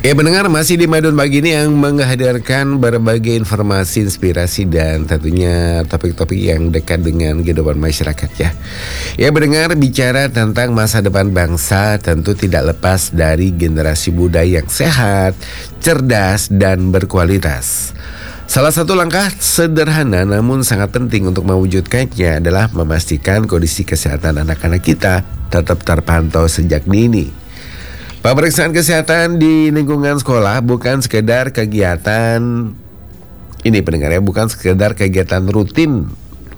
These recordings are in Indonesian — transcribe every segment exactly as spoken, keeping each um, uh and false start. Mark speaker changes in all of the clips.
Speaker 1: Ya pendengar, masih di Madun Pagi ini yang menghadirkan berbagai informasi, inspirasi dan tentunya topik-topik yang dekat dengan kehidupan masyarakat ya. Ya pendengar, bicara tentang masa depan bangsa tentu tidak lepas dari generasi muda yang sehat, cerdas dan berkualitas. Salah satu langkah sederhana namun sangat penting untuk mewujudkannya adalah memastikan kondisi kesehatan anak-anak kita tetap terpantau sejak dini. Pemeriksaan kesehatan di lingkungan sekolah bukan sekedar kegiatan ini pendengar ya, bukan sekedar kegiatan rutin.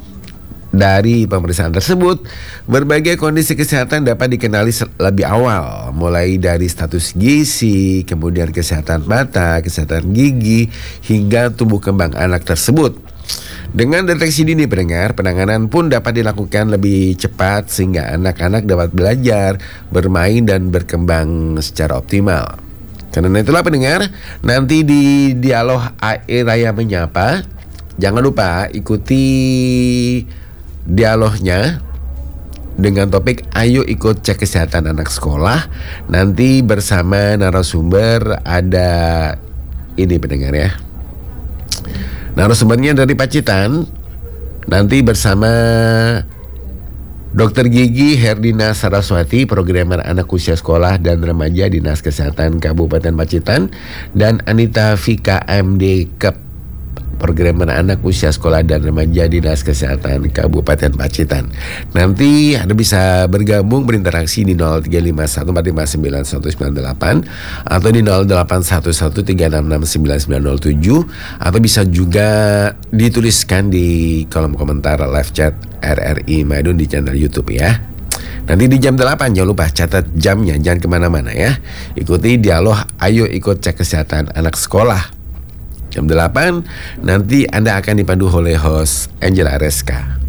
Speaker 1: Dari pemeriksaan tersebut, berbagai kondisi kesehatan dapat dikenali lebih awal, mulai dari status gizi, kemudian kesehatan mata, kesehatan gigi, hingga tumbuh kembang anak tersebut. Dengan deteksi dini pendengar, penanganan pun dapat dilakukan lebih cepat sehingga anak-anak dapat belajar, bermain dan berkembang secara optimal. Karena itulah pendengar, nanti di dialog A I Raya Menyapa, jangan lupa ikuti dialognya dengan topik ayo ikut cek kesehatan anak sekolah. Nanti bersama narasumber ada ini pendengar ya. Narasumbernya dari Pacitan, nanti bersama Dokter Gigi Herdina Saraswati, programmer anak usia sekolah dan remaja Dinas Kesehatan Kabupaten Pacitan, dan Anita Vika M D Kep, programmer anak usia sekolah dan remaja Dinas Kesehatan Kabupaten Pacitan. Nanti Anda bisa bergabung berinteraksi di nol tiga lima satu empat lima sembilan satu sembilan delapan atau di nol delapan satu satu tiga enam enam sembilan sembilan nol tujuh, atau bisa juga dituliskan di kolom komentar live chat R R I Madun di channel YouTube ya. Nanti di jam delapan jangan lupa catat jamnya, jangan kemana-mana ya. Ikuti dialog ayo ikut cek kesehatan anak sekolah. Jam delapan nanti Anda akan dipandu oleh host Angela Reska.